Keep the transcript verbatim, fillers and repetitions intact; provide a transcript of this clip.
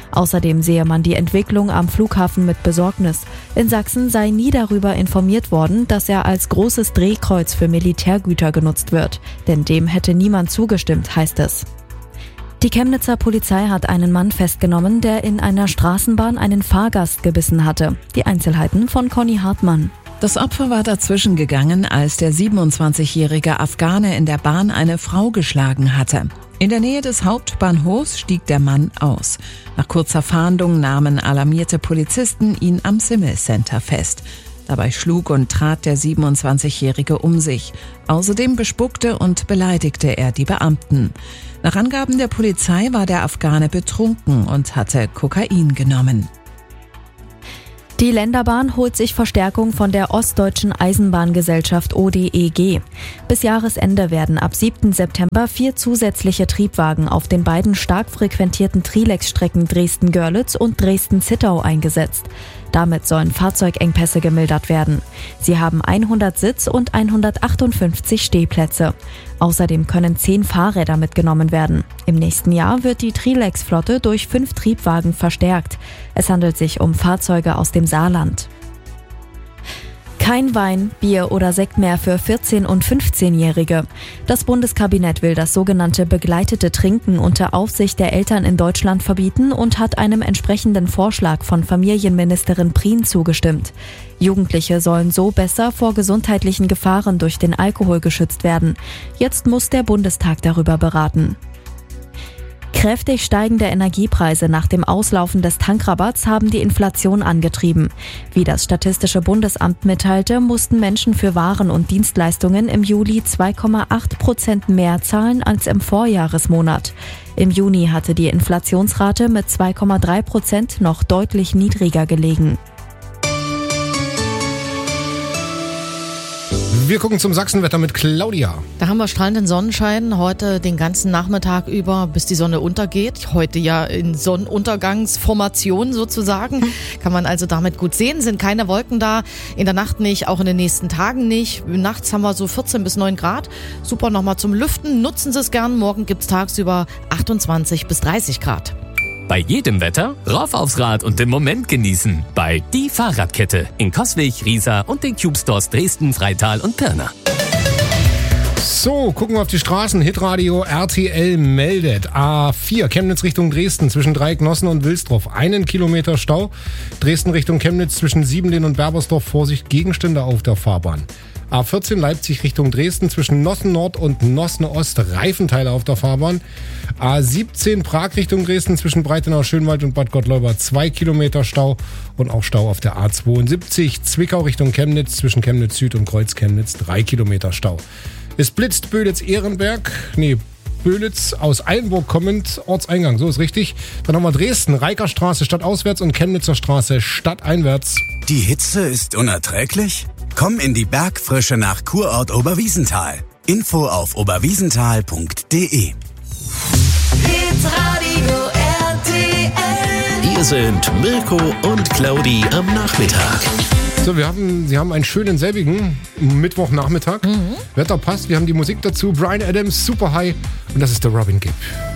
Außerdem sehe man die Entwicklung am Flughafen mit Besorgnis. In Sachsen sei nie darüber informiert worden, dass er als großes Drehkreuz für Militärgüter genutzt wird. Denn dem hätte niemand zugestimmt, heißt es. Die Chemnitzer Polizei hat einen Mann festgenommen, der in einer Straßenbahn einen Fahrgast gebissen hatte. Die Einzelheiten von Conny Hartmann. Das Opfer war dazwischen gegangen, als der siebenundzwanzigjährige Afghane in der Bahn eine Frau geschlagen hatte. In der Nähe des Hauptbahnhofs stieg der Mann aus. Nach kurzer Fahndung nahmen alarmierte Polizisten ihn am Simmel Center fest. Dabei schlug und trat der siebenundzwanzigjährige um sich. Außerdem bespuckte und beleidigte er die Beamten. Nach Angaben der Polizei war der Afghane betrunken und hatte Kokain genommen. Die Länderbahn holt sich Verstärkung von der Ostdeutschen Eisenbahngesellschaft O D E G. Bis Jahresende werden ab siebten September vier zusätzliche Triebwagen auf den beiden stark frequentierten Trilex-Strecken Dresden-Görlitz und Dresden-Zittau eingesetzt. Damit sollen Fahrzeugengpässe gemildert werden. Sie haben hundert Sitz- und hundertachtundfünfzig Stehplätze. Außerdem können zehn Fahrräder mitgenommen werden. Im nächsten Jahr wird die Trilex-Flotte durch fünf Triebwagen verstärkt. Es handelt sich um Fahrzeuge aus dem Saarland. Kein Wein, Bier oder Sekt mehr für vierzehn- und fünfzehnjährige. Das Bundeskabinett will das sogenannte begleitete Trinken unter Aufsicht der Eltern in Deutschland verbieten und hat einem entsprechenden Vorschlag von Familienministerin Prien zugestimmt. Jugendliche sollen so besser vor gesundheitlichen Gefahren durch den Alkohol geschützt werden. Jetzt muss der Bundestag darüber beraten. Kräftig steigende Energiepreise nach dem Auslaufen des Tankrabatts haben die Inflation angetrieben. Wie das Statistische Bundesamt mitteilte, mussten Menschen für Waren und Dienstleistungen im Juli zwei Komma acht Prozent mehr zahlen als im Vorjahresmonat. Im Juni hatte die Inflationsrate mit zwei Komma drei Prozent noch deutlich niedriger gelegen. Wir gucken zum Sachsenwetter mit Claudia. Da haben wir strahlenden Sonnenschein heute den ganzen Nachmittag über, bis die Sonne untergeht. Heute ja in Sonnenuntergangsformation sozusagen. Kann man also damit gut sehen. Sind keine Wolken da. In der Nacht nicht, auch in den nächsten Tagen nicht. Nachts haben wir so vierzehn bis neun Grad. Super nochmal zum Lüften. Nutzen Sie es gern. Morgen gibt es tagsüber achtundzwanzig bis dreißig Grad. Bei jedem Wetter rauf aufs Rad und den Moment genießen. Bei Die Fahrradkette in Coswig, Riesa und den Cube Stores Dresden, Freital und Pirna. So, gucken wir auf die Straßen. Hitradio R T L meldet. A vier, Chemnitz Richtung Dresden zwischen Dreiecknossen und Wilsdorf. Einen Kilometer Stau. Dresden Richtung Chemnitz zwischen Siebenlehn und Berbersdorf. Vorsicht, Gegenstände auf der Fahrbahn. A vierzehn, Leipzig Richtung Dresden zwischen Nossen Nord und Nossen Ost. Reifenteile auf der Fahrbahn. A siebzehn, Prag Richtung Dresden zwischen Breitenau, Schönwald und Bad Gottleuba. Zwei Kilometer Stau und auch Stau auf der A zweiundsiebzig. Zwickau Richtung Chemnitz zwischen Chemnitz Süd und Kreuz Chemnitz. Drei Kilometer Stau. Es blitzt Böhlitz-Ehrenberg. Nee, Böhlitz aus Eilenburg kommend, Ortseingang, so ist richtig. Dann haben wir Dresden, Reikerstraße stadtauswärts und Chemnitzer Straße stadteinwärts. Die Hitze ist unerträglich? Komm in die Bergfrische nach Kurort Oberwiesenthal. Info auf oberwiesenthal punkt de. Hitradio R T L. Hier sind Mirko und Claudi am Nachmittag. So, wir haben, Sie haben einen schönen selbigen Mittwochnachmittag. Mhm. Wetter passt, wir haben die Musik dazu. Bryan Adams, Super High und das ist der Robin Gibb.